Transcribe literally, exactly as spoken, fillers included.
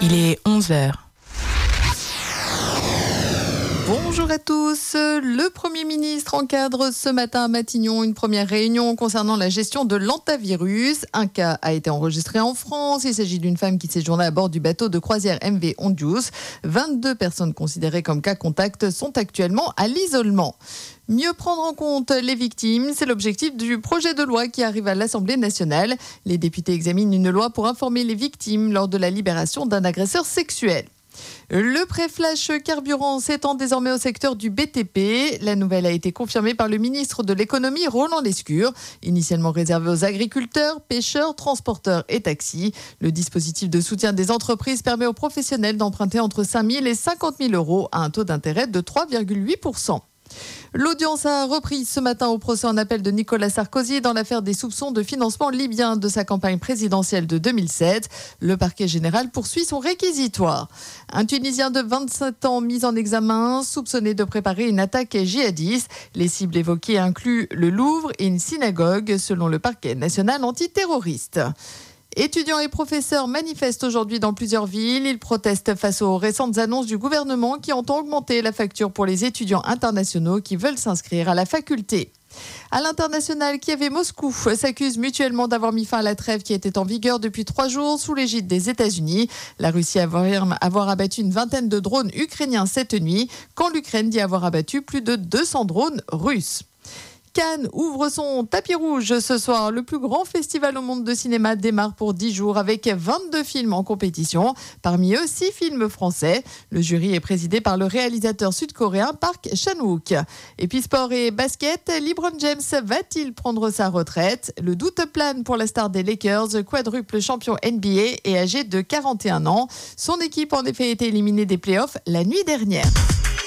Il est onze heures. Bonjour à tous. Le Premier ministre encadre ce matin à Matignon une première réunion concernant la gestion de l'hantavirus. Un cas a été enregistré en France. Il s'agit d'une femme qui séjournait à bord du bateau de croisière M V Ondius. vingt-deux personnes considérées comme cas contact sont actuellement à l'isolement. Mieux prendre en compte les victimes, c'est l'objectif du projet de loi qui arrive à l'Assemblée nationale. Les députés examinent une loi pour informer les victimes lors de la libération d'un agresseur sexuel. Le prêt flash carburant s'étend désormais au secteur du B T P. La nouvelle a été confirmée par le ministre de l'économie Roland Lescure. Initialement réservé aux agriculteurs, pêcheurs, transporteurs et taxis. Le dispositif de soutien des entreprises permet aux professionnels d'emprunter entre cinq mille et cinquante mille euros à un taux d'intérêt de trois virgule huit pour cent. L'audience a repris ce matin au procès en appel de Nicolas Sarkozy dans l'affaire des soupçons de financement libyen de sa campagne présidentielle de deux mille sept. Le parquet général poursuit son réquisitoire. Un Tunisien de vingt-sept ans mis en examen, soupçonné de préparer une attaque djihadiste. Les cibles évoquées incluent le Louvre et une synagogue, selon le parquet national antiterroriste. Étudiants et professeurs manifestent aujourd'hui dans plusieurs villes. Ils protestent face aux récentes annonces du gouvernement qui ont augmenté la facture pour les étudiants internationaux qui veulent s'inscrire à la faculté. À l'international, Kiev et Moscou s'accusent mutuellement d'avoir mis fin à la trêve qui était en vigueur depuis trois jours sous l'égide des États-Unis. La Russie affirme avoir abattu une vingtaine de drones ukrainiens cette nuit, quand l'Ukraine dit avoir abattu plus de deux cents drones russes. Cannes ouvre son tapis rouge ce soir. Le plus grand festival au monde de cinéma démarre pour dix jours avec vingt-deux films en compétition. Parmi eux, six films français. Le jury est présidé par le réalisateur sud-coréen Park Chan-wook. Et puis sport et basket, LeBron James va-t-il prendre sa retraite ? Le doute plane pour la star des Lakers, quadruple champion N B A et âgé de quarante et un ans. Son équipe en effet a été éliminée des playoffs la nuit dernière.